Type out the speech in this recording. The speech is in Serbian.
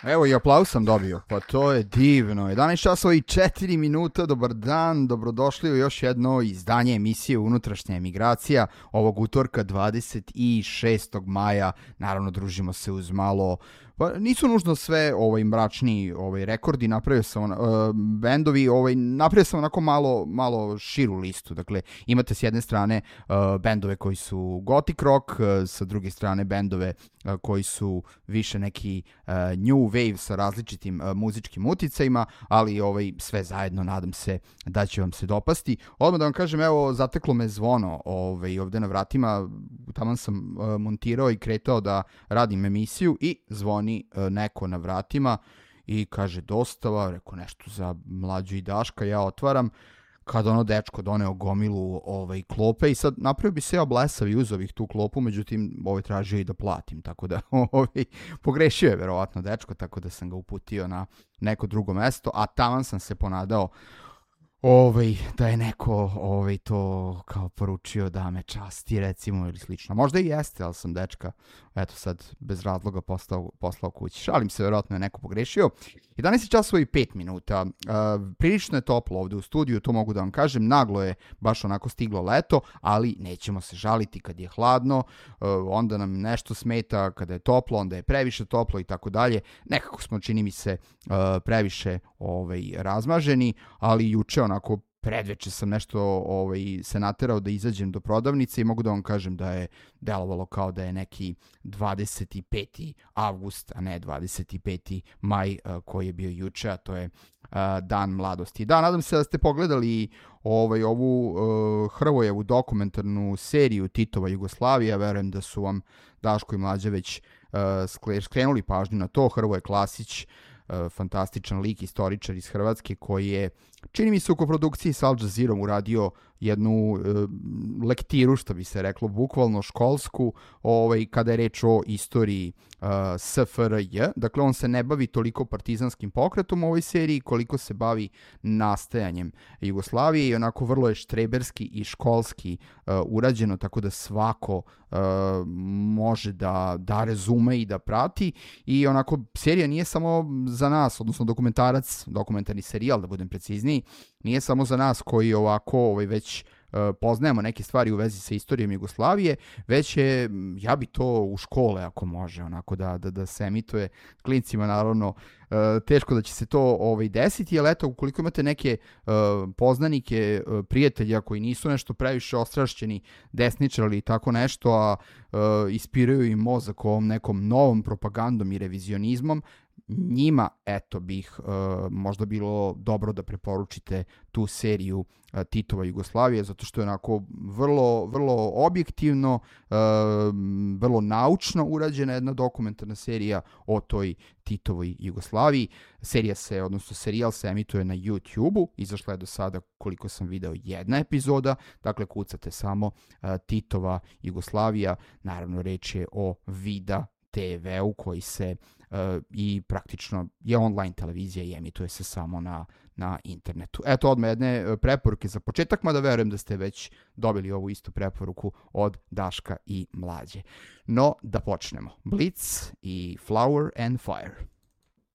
Evo i aplauz sam dobio, pa to je divno. 11 časova i 4 minuta, dobar dan, dobrodošli u još jedno izdanje emisije Unutrašnja emigracija ovog utorka 26. maja. Naravno, družimo se uz malo, pa nisu nužno sve mračni rekordi, napravio sam bendovi, napravio sam onako malo širu listu. Dakle, imate s jedne strane bendove koji su gothic rock, sa druge strane bendove koji su više neki new wave sa različitim muzičkim uticajima, ali sve zajedno nadam se da će vam se dopasti. Odmah da vam kažem, evo, zateklo me zvono ovde na vratima, taman sam montirao i kretao da radim emisiju i zvoni neko na vratima i kaže dostava, rekao nešto za Mlađu i Daška, ja otvaram, kad ono dečko doneo gomilu klope i sad napravio bi se ja blesav i uzeo bih tu klopu, međutim tražio i da platim, tako da pogrešio je verovatno dečko, tako da sam ga uputio na neko drugo mesto, a taman sam se ponadao da je neko to kao poručio da me časti recimo ili slično. Možda i jeste, ali sam dečka eto sad bez razloga poslao kući. Šalim se, verovatno je neko pogrešio. 11 časova i 5 minuta. Prilično je toplo ovde u studiju, to mogu da vam kažem. Naglo je baš onako stiglo leto, ali nećemo se žaliti kad je hladno. Onda nam nešto smeta kada je toplo, onda je previše toplo i tako dalje. Nekako smo, čini mi se, previše razmaženi, ali juče onako predveče sam nešto se naterao da izađem do prodavnice i mogu da vam kažem da je delovalo kao da je neki 25. avgust, a ne 25. maj koji je bio juče, a to je Dan mladosti. Da, nadam se da ste pogledali ovu Hrvojevu dokumentarnu seriju Titova Jugoslavija, verujem da su vam Daško i Mlađa već skrenuli pažnju na to. Hrvoje Klasić, fantastičan lik, istoričar iz Hrvatske koji je, čini mi se, u koprodukciji sa Al Jazeerom uradio jednu lektiru, što bi se reklo, bukvalno školsku, kada je reč o istoriji SFRJ. Dakle, on se ne bavi toliko partizanskim pokretom u ovoj seriji, koliko se bavi nastajanjem Jugoslavije i onako vrlo je štreberski i školski urađeno, tako da svako može da razume i da prati. I onako, serija nije samo za nas, odnosno dokumentarni serijal, da budem precizniji, nije samo za nas koji ovako već poznajemo neke stvari u vezi sa istorijom Jugoslavije, već je, ja bi to u škole ako može, onako da se emituje klincima, naravno teško da će se to desiti, ali eto, ukoliko imate neke poznanike, prijatelja koji nisu nešto previše ostrašćeni desničari ili tako nešto, a ispiraju im mozak ovom nekom novom propagandom i revizionizmom, njima, eto, bih možda bilo dobro da preporučite tu seriju Titova Jugoslavija, zato što je onako vrlo objektivno, vrlo naučno urađena jedna dokumentarna serija o toj Titovoj Jugoslaviji. Serijal se emituje na YouTube-u, izašla je do sada, koliko sam video, jedna epizoda, dakle kucate samo Titova Jugoslavija, naravno reč je o Vida TV-u koji se i praktično je online televizija i emituje se samo na internetu. Eto, odmah jedne preporuke za početak, mada verujem da ste već dobili ovu istu preporuku od Daška i Mlađe. No, da počnemo. Blitz i Flower and Fire.